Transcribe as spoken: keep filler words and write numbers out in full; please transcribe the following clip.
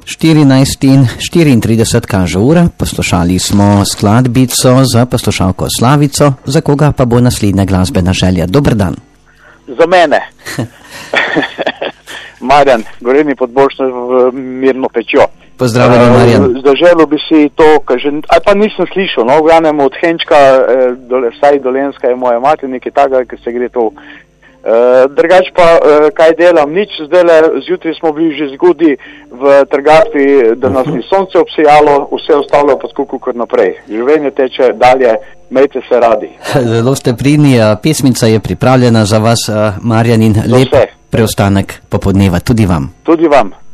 štirinajst in štiriintrideset kaže ura, poslušali smo skladbico za poslušalko Slavico, za koga pa bo naslednja glasbena želja. Dober dan. Za mene. Marjan, Gorenji Podbošno v Mirno Pečjo. Pozdravljeni, Marjan. Zaželil bi si to, kar že, ali pa nisem slišal, no, v glavnem od Henčka, dole, vsaj Dolenska je moja mati, nekaj takega, ker se gre to. Uh, drugač pa, uh, kaj delam, nič, zdajle, zjutraj smo bili že zgodaj v trgatvi, da nas ni sonce obsijalo, vse ostalo pa tako kot naprej. Življenje teče dalje, imejte se radi. Zelo ste pridni, pesmica je pripravljena za vas, Marjan, in lep preostanek popodneva tudi vam. Tudi vam.